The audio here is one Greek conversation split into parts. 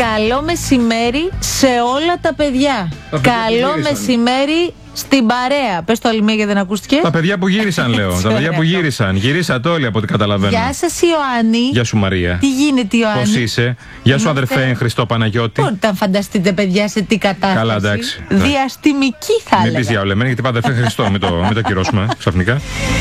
Καλό μεσημέρι σε όλα τα παιδιά. Καλό μεσημέρι στην παρέα. Πες το άλλη μία γιατί δεν ακούστηκε. Τα παιδιά που γύρισαν, λέω. Τα παιδιά που γύρισαν. Γυρίσατε όλοι από ό,τι καταλαβαίνω. Γεια σας Ιωάννη. Γεια σου Μαρία. Τι γίνεται Ιωάννη? Πώς είσαι? Γεια σου αδερφέ Χριστό Παναγιώτη. Όταν φανταστείτε παιδιά σε τι κατάσταση? Καλά, εντάξει. Διαστημική θα έλεγα. Μην πεις διαολεμένη γιατί πάντα αδερφέ Χριστό. Μην το ακυρώσουμε ξαφνικά.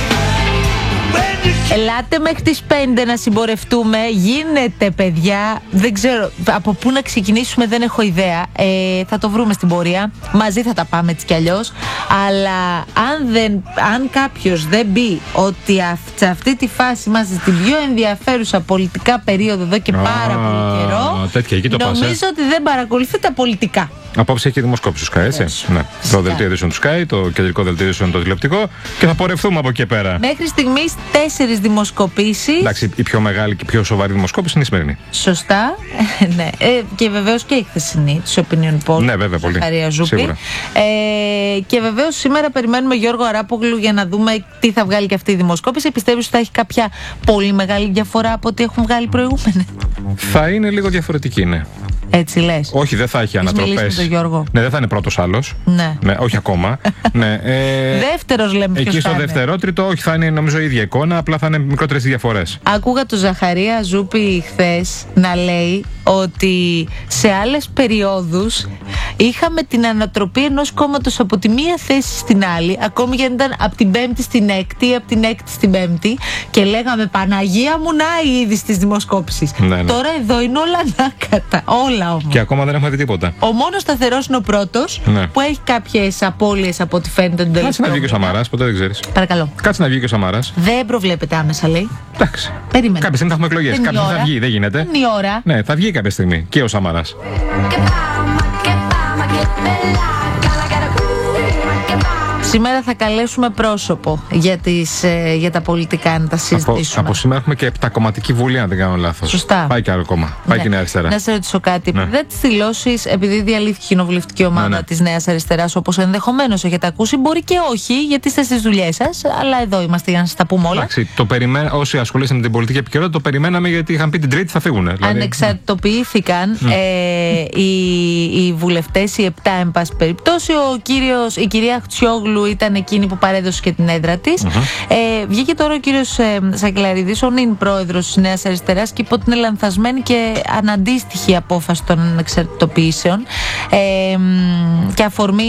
Ελάτε μέχρι τις 5 να συμπορευτούμε. Γίνεται παιδιά. Δεν ξέρω από πού να ξεκινήσουμε, δεν έχω ιδέα. Θα το βρούμε στην πορεία. Μαζί θα τα πάμε έτσι κι αλλιώς. Αλλά αν κάποιος δεν μπει ότι σε αυτή τη φάση είμαστε στην πιο ενδιαφέρουσα πολιτικά περίοδο εδώ και πάρα πολύ καιρό, τέτοια, εκεί το νομίζω ότι δεν παρακολουθεί τα πολιτικά. Απόψε έχει δημοσκόπηση του Sky, έτσι. Ναι. Το δελτίο ειδήσεων του Sky, το κεντρικό δελτίο ειδήσεων, το τηλεοπτικό, και θα πορευτούμε από εκεί πέρα. Μέχρι στιγμής 4 δημοσκοπήσεις. Εντάξει, η πιο μεγάλη και πιο σοβαρή δημοσκόπηση είναι η σημερινή. Σωστά. Ναι. Και βεβαίως και η χθεσινή της Opinion Poll. Ναι, βέβαια, πολύ. Σίγουρα. Και βεβαίως σήμερα περιμένουμε Γιώργο Αράπογλου για να δούμε τι θα βγάλει και αυτή η δημοσκόπηση. Πιστεύεις ότι θα έχει κάποια πολύ μεγάλη διαφορά από ό,τι έχουν βγάλει προηγούμενα? Θα είναι λίγο διαφορετική, ναι. Έτσι λες? Όχι, δεν θα έχει ανατροπές. Ναι, δεν θα είναι πρώτος άλλος. Ναι. Ναι, όχι ακόμα. Ναι, δεύτερος λέμε. Εκεί στο δευτερότριτο, όχι, θα είναι νομίζω η ίδια εικόνα, απλά θα είναι μικρότερες διαφορές. Άκουγα τον Ζαχαρία Ζούπη χθες να λέει ότι σε άλλες περιόδους είχαμε την ανατροπή ενός κόμματος από τη μία θέση στην άλλη, ακόμη και αν ήταν από την Πέμπτη στην Έκτη, από την Έκτη στην Πέμπτη, και λέγαμε Παναγία μου να η είδη της δημοσκόπησης. Ναι, ναι. Τώρα εδώ είναι όλα ανάκατα. Όλα όμως. Και ακόμα δεν έχουμε δει τίποτα. Ο μόνος σταθερός είναι ο πρώτος, ναι, που έχει κάποιες απώλειες από ό,τι φαίνεται τον τελευταίο. Κάτσε να βγει και ο Σαμαράς, ποτέ δεν ξέρεις. Παρακαλώ. Κάτσε να βγει και ο Σαμαράς. Δεν προβλέπεται άμεσα, λέει. Εντάξει. Περίμενε. Κάποια στιγμή θα έχουμε εκλογές. Κάποια στιγμή θα βγει, δεν γίνεται. Είναι η ώρα. Ναι, θα βγει κάποια στιγμή και ο Σαμαράς. Σήμερα θα καλέσουμε πρόσωπο για τα πολιτικά να τα συζητήσουμε. Από σήμερα έχουμε και επτακομματική βουλή, αν δεν κάνω λάθος. Σωστά. Πάει και άλλο κόμμα. Πάει και η Νέα Αριστερά. Να σε ρωτήσω κάτι. Ναι. Δεν τις δηλώσεις, επειδή διαλύθηκε η κοινοβουλευτική ομάδα της Νέας Αριστεράς, όπως ενδεχομένως έχετε ακούσει, μπορεί και όχι, γιατί είστε στις δουλειές σας, αλλά εδώ είμαστε για να σας τα πούμε όλα. Εντάξει, όσοι ασχολείστε με την πολιτική επικαιρότητα, το περιμέναμε γιατί είχαν πει την Τρίτη θα φύγουν. Δηλαδή. Ανεξαρτητοποιήθηκαν οι βουλευτές, οι 7 εν πάση περιπτώσει. Η κυρία Χτσιόγλου ήταν εκείνη που παρέδωσε και την έδρα της. Βγήκε τώρα ο κύριος Σακελαριδής, ο νυν πρόεδρος της Νέας Αριστεράς, και είπε ότι είναι λανθασμένη και αναντίστοιχη απόφαση των ανεξαρτητοποιήσεων. Και αφορμή